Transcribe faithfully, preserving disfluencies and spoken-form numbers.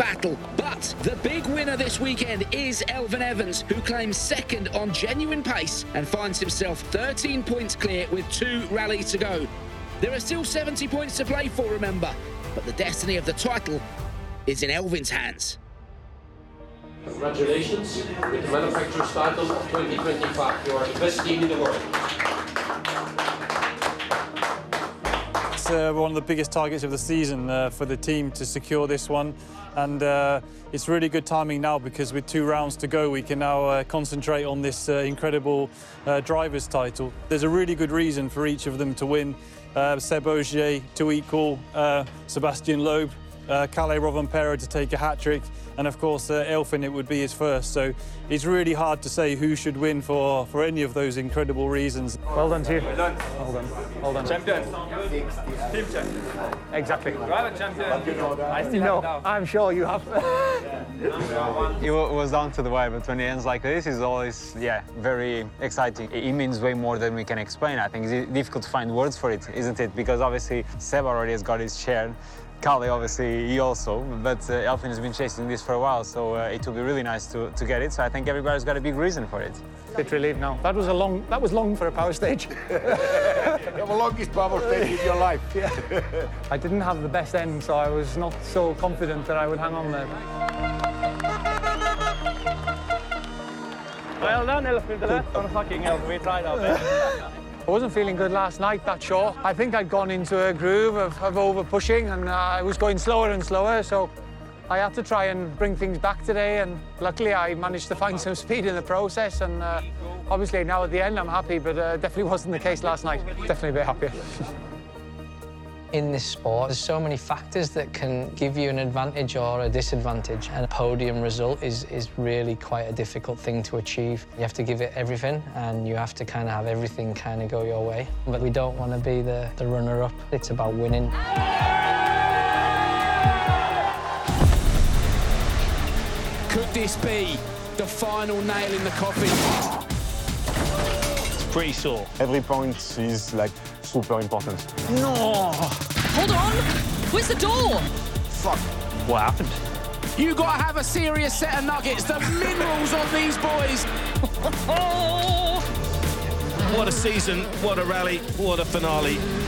battle. But the big winner this weekend is Elfyn Evans, who claims second on genuine pace and finds himself thirteen points clear with two rallies to go. There are still seventy points to play for, remember, but the destiny of the title is in Elfyn's hands. Congratulations with the manufacturer's title of twenty twenty-five. You are the best team in the world. It's uh, one of the biggest targets of the season uh, for the team to secure this one, and uh, it's really good timing now because with two rounds to go we can now uh, concentrate on this uh, incredible uh, driver's title. There's a really good reason for each of them to win. Uh, Seb Ogier to equal, uh, Sebastian Loeb, uh, Kalle Rovanperä to take a hat-trick, and of course uh, Elfyn, it would be his first. So it's really hard to say who should win for, for any of those incredible reasons. Well done to you. Well done. Hold on. Hold on. Champion. Team champion. Exactly. Driver champion. I still No, have now. I'm sure you have. It was down to the wire, but when it ends like this, it's always, yeah, very exciting. It means way more than we can explain. I think it's difficult to find words for it, isn't it? Because obviously Seb already has got his share. Kalle, obviously, he also, but uh, Elfyn has been chasing this for a while, so uh, it will be really nice to, to get it. So I think everybody's got a big reason for it. Bit relieved now. That was a long. That was long for a power stage. The longest power stage in your life. Yeah. I didn't have the best end, so I was not so confident that I would hang on there. Well done, Elfyn. That's on fucking Elfyn. We tried our best. I wasn't feeling good last night, that sure. I think I'd gone into a groove of, of over-pushing, and uh, I was going slower and slower, so I had to try and bring things back today, and luckily I managed to find some speed in the process, and uh, obviously now at the end I'm happy, but uh, definitely wasn't the case last night. Definitely a bit happier. In this sport, there's so many factors that can give you an advantage or a disadvantage, and a podium result is, is really quite a difficult thing to achieve. You have to give it everything, and you have to kind of have everything kind of go your way. But we don't want to be the, the runner-up. It's about winning. Could this be the final nail in the coffin? It's pretty sore. Every point is like super important. No! Hold on! Where's the door? Fuck. What happened? You gotta have a serious set of nuggets. The minerals on these boys. What a season, what a rally, what a finale.